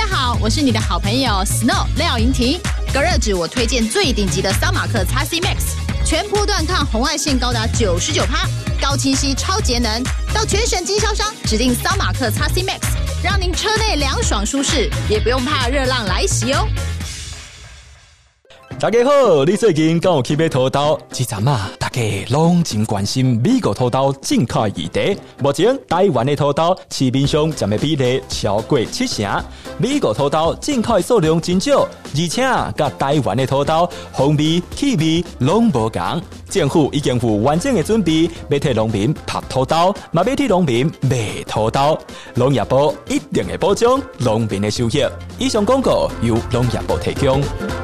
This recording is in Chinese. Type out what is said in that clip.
家好，我是你的好朋友 Snow 廖莹婷。隔热纸我推荐最顶级的桑马克 XC Max， 全波段抗红外线高达99%，高清晰超节能。到全省经销商指定桑马克 XC Max， 让您车内凉爽舒适，也不用怕热浪来袭哦。 大家好，你最近敢有去买土豆？这阵大家拢真关心美国土豆进口议题。目前台湾的土豆市面上占的比例超过70%，美国土豆进口的数量真少，而且甲台湾的土豆风味、气味拢无同。政府已经有完整的准备，要替农民拍土豆，嘛要替农民卖土豆。农业部一定会保障农民的收益。以上广告由农业部提供。